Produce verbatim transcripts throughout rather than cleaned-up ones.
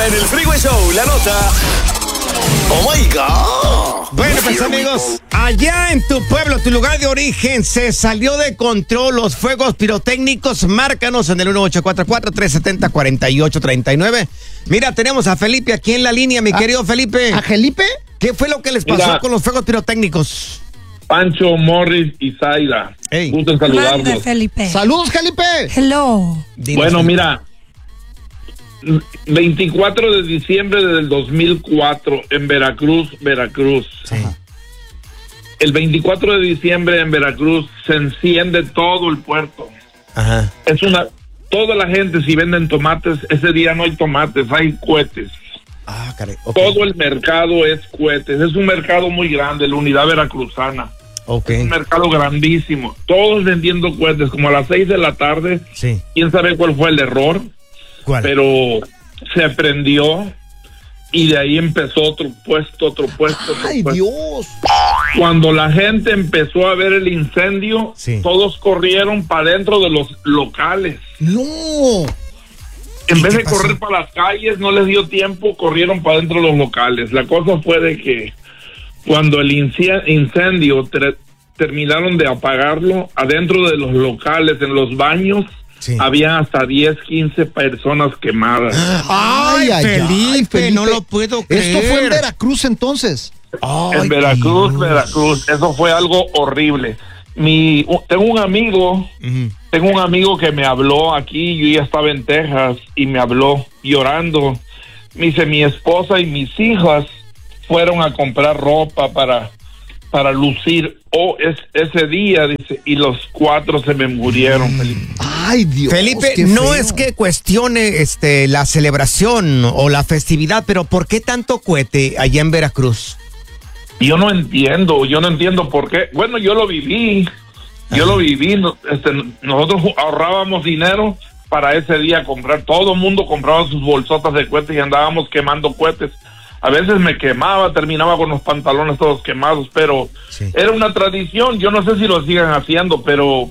Ahora en el Freeway Show, la nota. ¡Oh, my God! Bueno, pues amigos, allá en tu pueblo, tu lugar de origen, se salió de control los fuegos pirotécnicos. Márcanos en el uno ocho cuatro cuatro, tres siete cero, cuatro ocho tres nueve. Mira, tenemos a Felipe aquí en la línea, mi ¿A, querido Felipe. ¿A Felipe? ¿Qué fue lo que les pasó Mira, con los fuegos pirotécnicos? Pancho, Morris y Zaira. Hey. Gusto en Mande, saludarlos. Felipe. Saludos, Felipe. Hello. Dinos, Bueno, Felipe. mira, veinticuatro de diciembre del dos mil cuatro en Veracruz, Veracruz. Sí. El veinticuatro de diciembre en Veracruz se enciende todo el puerto. Ajá. Es una, toda la gente, si venden tomates, ese día no hay tomates, hay cohetes. Ah, caray. Okay. Todo el mercado es cohetes. Es un mercado muy grande, la unidad veracruzana. Okay. Es un mercado grandísimo. Todos vendiendo cohetes, como a las seis de la tarde. Sí. ¿Quién sabe cuál fue el error? ¿Cuál? Pero se prendió y de ahí empezó otro puesto, otro puesto. Otro Ay, puesto. Dios. Cuando la gente empezó a ver el incendio, Sí. todos corrieron para dentro de los locales. No. En ¿Y vez qué de pasó? correr para las calles, no les dio tiempo, corrieron para dentro de los locales. La cosa fue de que cuando el inci- incendio ter- terminaron de apagarlo, adentro de los locales, en los baños, Sí. había hasta diez, quince personas quemadas. Ay, Felipe, no lo puedo creer. Esto fue en Veracruz entonces. Ay, En Veracruz, Dios. Veracruz, eso fue algo horrible. Mi, u- tengo un amigo, Ujú. tengo un amigo que me habló aquí, yo ya estaba en Texas y me habló llorando. Me dice, mi esposa y mis hijas fueron a comprar ropa para, para lucir oh, es, ese día, dice, y los cuatro se me murieron. Felipe. Ay, Dios. Felipe, qué no feo. es que cuestione este la celebración o la festividad, pero ¿por qué tanto cohete allá en Veracruz? Yo no entiendo, yo no entiendo por qué. Bueno, yo lo viví, yo lo viví. no- Este, nosotros ahorrábamos dinero para ese día comprar. Todo el mundo compraba sus bolsotas de cohetes y andábamos quemando cohetes. A veces me quemaba, terminaba con los pantalones todos quemados, pero Sí. era una tradición. Yo no sé si lo sigan haciendo, pero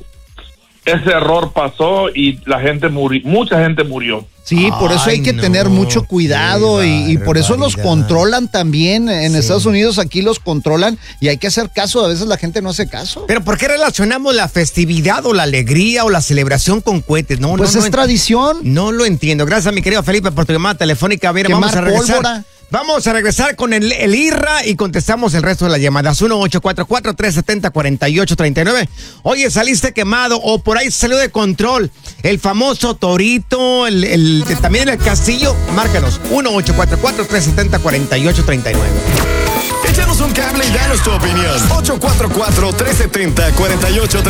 ese error pasó y la gente murió, mucha gente murió. Sí, por eso Ay, hay que no, tener mucho cuidado qué y, y por eso los barbaridad. controlan también. En Sí. Estados Unidos aquí los controlan y hay que hacer caso. A veces la gente no hace caso. Pero ¿por qué relacionamos la festividad o la alegría o la celebración con cohetes? No, Pues no, es no, tradición. No lo entiendo. Gracias, mi querido Felipe, por tu llamada telefónica. A ver, Quemar vamos a regresar. pólvora. Vamos a regresar con el, el IRRA y contestamos el resto de las llamadas. uno ocho cuatro cuatro, tres siete cero, cuatro ocho tres nueve. Oye, saliste quemado o por ahí salió de control el famoso torito, el, el, también el castillo. Márcanos. uno ocho cuatro cuatro, tres siete cero, cuatro ocho tres nueve. Échanos un cable y danos tu opinión. ocho cuatro cuatro, tres siete cero, cuatro ocho tres